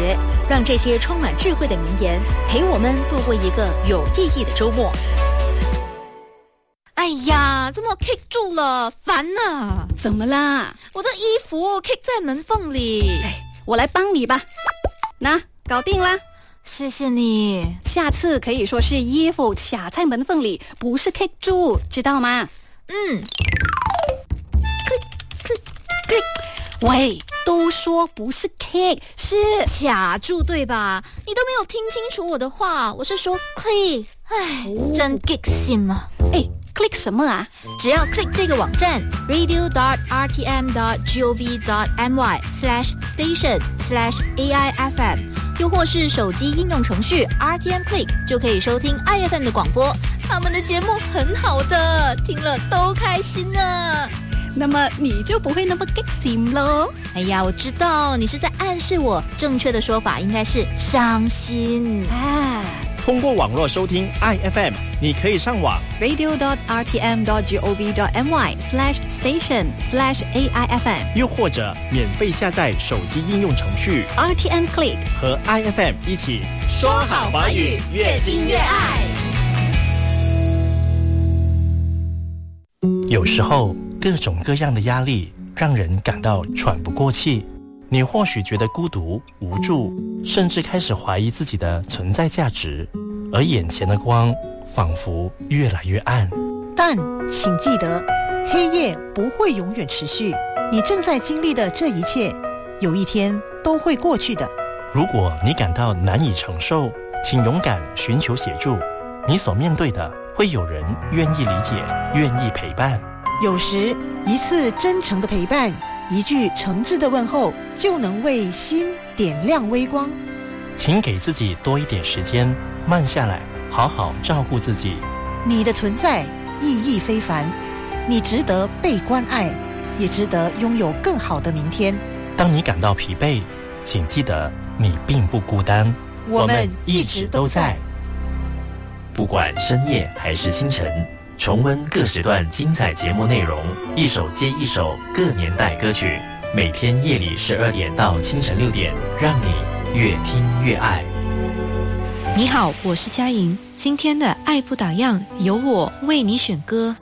学，让这些充满智慧的名言陪我们度过一个有意义的周末。 哎呀，怎么 kick 住了？烦啊！ 怎么啦？ 我的衣服 kick 在门缝里。 我来帮你吧。那，搞定啦。 谢谢你。 下次可以说是衣服卡在门缝里，不是 kick 住，知道吗？click。喂，都说不是 kick， 是卡住对吧？你都没有听清楚我的话，我是说 click。真 kick 心啊 ！click 什么啊？ 只要 click 这个网站 radio.rtm.gov.my/station/AIFM， 又或是手机应用程序 RTM Click， 就可以收听 IFM 的广播。他们的节目很好的，听了都开心呢。 那么你就不会那么 kick 心咯。 哎呀，我知道你是在暗示我，正确的说法应该是伤心啊。 通过网络收听 IFM， 你可以上网 radio.rtm.gov.my/station/AIFM， 又或者免费下载手机应用程序 RTM Click， 和 IFM 一起说好华语，越听越爱。有时候各种各样的压力让人感到喘不过气，你或许觉得孤独、无助，甚至开始怀疑自己的存在价值，而眼前的光仿佛越来越暗。 但请记得，黑夜不会永远持续，你正在经历的这一切，有一天都会过去的。 如果你感到难以承受，请勇敢寻求协助，你所面对的会有人愿意理解，愿意陪伴。 有时一次真诚的陪伴，一句诚挚的问候，就能为心点亮微光。 请给自己多一点时间，慢下来，好好照顾自己。 你的存在意义非凡，你值得被关爱，也值得拥有更好的明天。 当你感到疲惫，请记得你并不孤单， 我们一直都在。 不管深夜还是清晨，重温各时段精彩节目内容，一首接一首各年代歌曲，每天夜里12点到清晨6点，让你越听越爱。 你好，我是佳莹，今天的爱不打烊由我为你选歌。